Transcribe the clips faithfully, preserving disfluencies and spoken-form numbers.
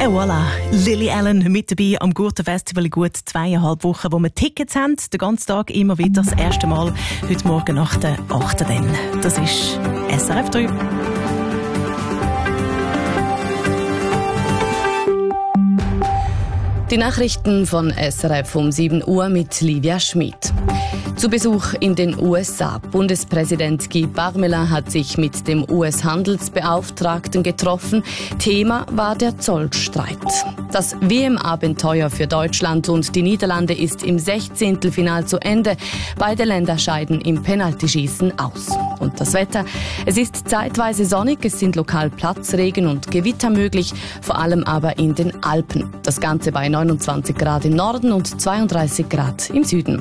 Et voilà, Lily Allen mit dabei am Gurten Festival in gut zweieinhalb Wochen, wo wir Tickets haben, den ganzen Tag immer wieder, das erste Mal, heute Morgen nach der achten Dann. Das ist S R F drei. Die Nachrichten von S R F um sieben Uhr mit Livia Schmid. Zu Besuch in den U S A. Bundespräsident Guy Parmelin hat sich mit dem U S-Handelsbeauftragten getroffen. Thema war der Zollstreit. Das W M-Abenteuer für Deutschland und die Niederlande ist im Sechzehntelfinal zu Ende. Beide Länder scheiden im Penaltyschießen aus. Und das Wetter? Es ist zeitweise sonnig, es sind lokal Platzregen und Gewitter möglich, vor allem aber in den Alpen. Das Ganze bei neunundzwanzig Grad im Norden und zweiunddreißig Grad im Süden.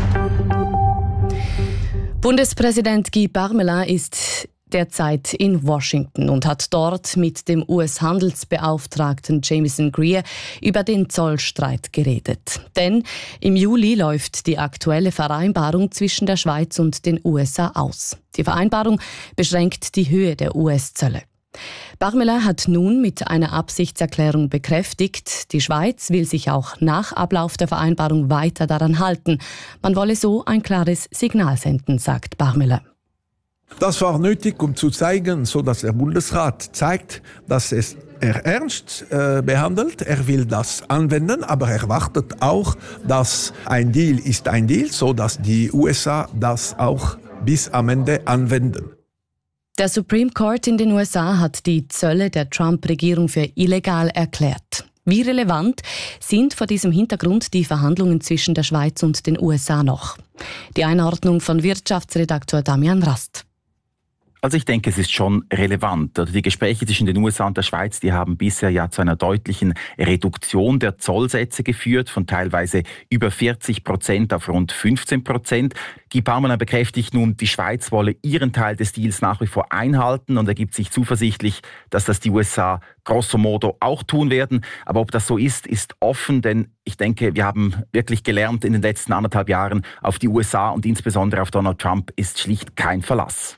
Bundespräsident Guy Parmelin ist derzeit in Washington und hat dort mit dem U S-Handelsbeauftragten Jamieson Greer über den Zollstreit geredet. Denn im Juli läuft die aktuelle Vereinbarung zwischen der Schweiz und den U S A aus. Die Vereinbarung beschränkt die Höhe der U S-Zölle. Parmelin hat nun mit einer Absichtserklärung bekräftigt, die Schweiz will sich auch nach Ablauf der Vereinbarung weiter daran halten. Man wolle so ein klares Signal senden, sagt Parmelin. Das war nötig, um zu zeigen, so dass der Bundesrat zeigt, dass es er ernst äh, behandelt. Er will das anwenden, aber er wartet auch, dass ein Deal ist ein Deal, so dass die U S A das auch bis am Ende anwenden. Der Supreme Court in den U S A hat die Zölle der Trump-Regierung für illegal erklärt. Wie relevant sind vor diesem Hintergrund die Verhandlungen zwischen der Schweiz und den U S A noch? Die Einordnung von Wirtschaftsredaktor Damian Rast. Also ich denke, es ist schon relevant. Die Gespräche zwischen den U S A und der Schweiz, die haben bisher ja zu einer deutlichen Reduktion der Zollsätze geführt, von teilweise über vierzig Prozent auf rund fünfzehn Prozent. Guy Parmelin bekräftigt nun, die Schweiz wolle ihren Teil des Deals nach wie vor einhalten und er gibt sich zuversichtlich, dass das die U S A grosso modo auch tun werden. Aber ob das so ist, ist offen, denn ich denke, wir haben wirklich gelernt in den letzten anderthalb Jahren, auf die U S A und insbesondere auf Donald Trump ist schlicht kein Verlass.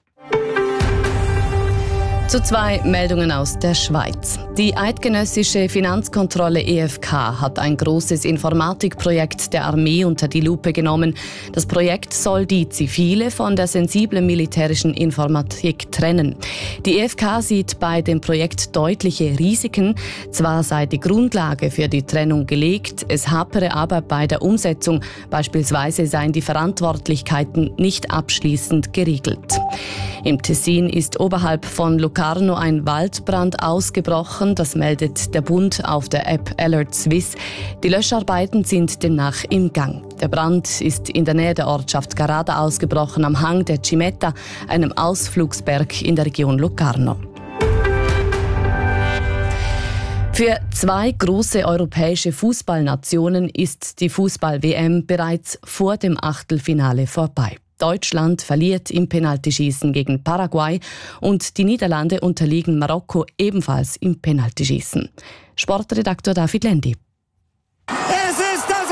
Zu zwei Meldungen aus der Schweiz. Die eidgenössische Finanzkontrolle E F K hat ein großes Informatikprojekt der Armee unter die Lupe genommen. Das Projekt soll die zivile von der sensiblen militärischen Informatik trennen. Die E F K sieht bei dem Projekt deutliche Risiken. Zwar sei die Grundlage für die Trennung gelegt, es hapere aber bei der Umsetzung. Beispielsweise seien die Verantwortlichkeiten nicht abschließend geregelt. Im Tessin ist oberhalb von Locarno ein Waldbrand ausgebrochen. Das meldet der Bund auf der App Alert Swiss. Die Löscharbeiten sind demnach im Gang. Der Brand ist in der Nähe der Ortschaft Garada ausgebrochen, am Hang der Cimetta, einem Ausflugsberg in der Region Locarno. Für zwei große europäische Fußballnationen ist die Fußball-W M bereits vor dem Achtelfinale vorbei. Deutschland verliert im Penaltyschießen gegen Paraguay und die Niederlande unterliegen Marokko ebenfalls im Penaltyschießen. Sportredaktor David Lendi. Es ist das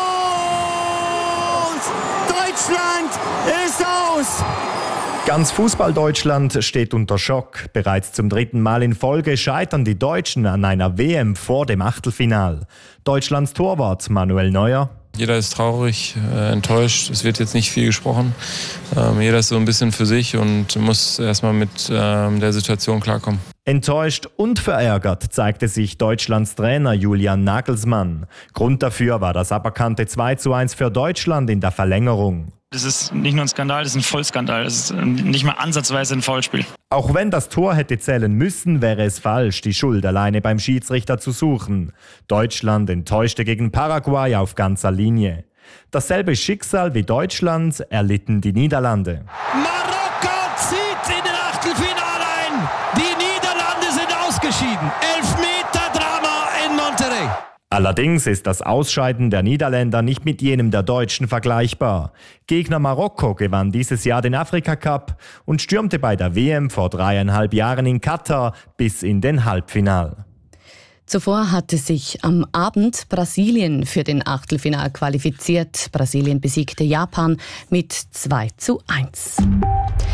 Aus! Deutschland ist aus! Ganz Fußball-Deutschland steht unter Schock. Bereits zum dritten Mal in Folge scheitern die Deutschen an einer W M vor dem Achtelfinal. Deutschlands Torwart Manuel Neuer. Jeder ist traurig, äh, enttäuscht. Es wird jetzt nicht viel gesprochen. Ähm, jeder ist so ein bisschen für sich und muss erstmal mit ähm, der Situation klarkommen. Enttäuscht und verärgert zeigte sich Deutschlands Trainer Julian Nagelsmann. Grund dafür war das aberkannte zwei zu eins für Deutschland in der Verlängerung. Das ist nicht nur ein Skandal, das ist ein Vollskandal. Das ist nicht mal ansatzweise ein Foulspiel. Auch wenn das Tor hätte zählen müssen, wäre es falsch, die Schuld alleine beim Schiedsrichter zu suchen. Deutschland enttäuschte gegen Paraguay auf ganzer Linie. Dasselbe Schicksal wie Deutschland erlitten die Niederlande. Marokko zieht in den Achtelfinale ein. Die Niederlande sind ausgeschieden. Elfmeter-Drama in Monterrey. Allerdings ist das Ausscheiden der Niederländer nicht mit jenem der Deutschen vergleichbar. Gegner Marokko gewann dieses Jahr den Afrika-Cup und stürmte bei der W M vor dreieinhalb Jahren in Katar bis in den Halbfinal. Zuvor hatte sich am Abend Brasilien für den Achtelfinal qualifiziert. Brasilien besiegte Japan mit zwei zu eins.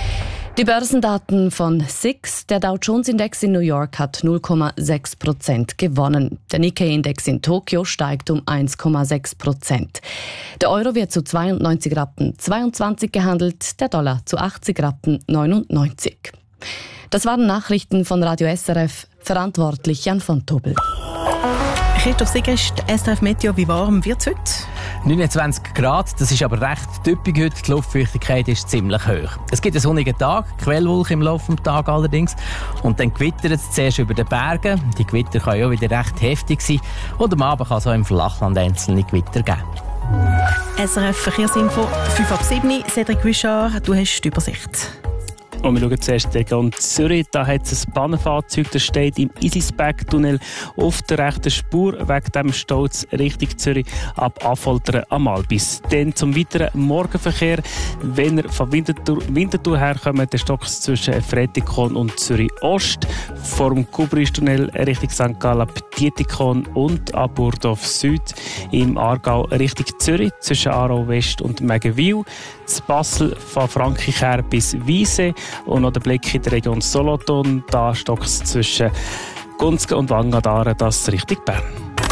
Die Börsendaten von S I X. Der Dow Jones Index in New York hat null Komma sechs Prozent gewonnen. Der Nikkei-Index in Tokio steigt um eins Komma sechs Prozent. Der Euro wird zu zweiundneunzig Rappen zweiundzwanzig gehandelt, der Dollar zu achtzig Rappen neunundneunzig. Das waren Nachrichten von Radio S R F, verantwortlich Jan von Tobel. Christoph Sigrist, S R F Meteo, wie warm wird es heute? neunundzwanzig Grad, das ist aber recht typisch heute. Die Luftfeuchtigkeit ist ziemlich hoch. Es gibt einen sonnigen Tag, Quellwolken im Laufe des Tages allerdings. Und dann gewittert es zuerst über den Bergen. Die Gewitter können auch wieder recht heftig sein. Und am Abend kann es auch im Flachland einzelne Gewitter geben. S R F Verkehrsinfo, fünf ab sieben. Cedric Guichard, du hast die Übersicht. Und wir schauen zuerst in die Region Zürich. Da hat es ein Bahnfahrzeug, das steht im Isisberg-Tunnel auf der rechten Spur. Wegen dem Staus Richtung Zürich ab Affoltern am Albis. Dann zum weiteren Morgenverkehr. Wenn ihr von Winterthur, Winterthur herkommt, der Stock zwischen Fretikon und Zürich Ost. Vor dem Kubristunnel Richtung Sankt Gallen, Dietikon und ab Burdorf Süd. Im Aargau Richtung Zürich zwischen Aarau West und Megenwil. Z Basel von Frankreich her bis Wiese. Und noch der Blick in die Region Solothurn. Da stockt es zwischen Gunzgen und Wangadaren, das Richtung Bern.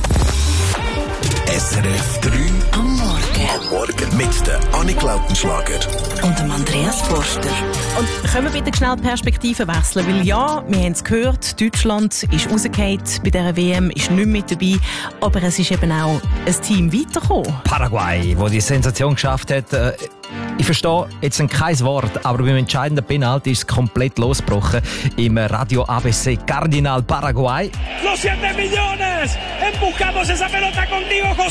S R F drei am Morgen. Am Morgen mit der Annik Lautenschlager und dem Andreas Forster. Und können wir bitte schnell Perspektiven wechseln? Weil ja, wir haben es gehört, Deutschland ist rausgefallen bei dieser W M, ist nicht mit dabei. Aber es ist eben auch ein Team weitergekommen. Paraguay, wo die Sensation geschafft hat. Äh, ich verstehe jetzt kein Wort, aber beim entscheidenden Penalty ist es komplett losgebrochen im Radio A B C Cardinal Paraguay. Los siete millones! Empujamos esa pelota contigo, José.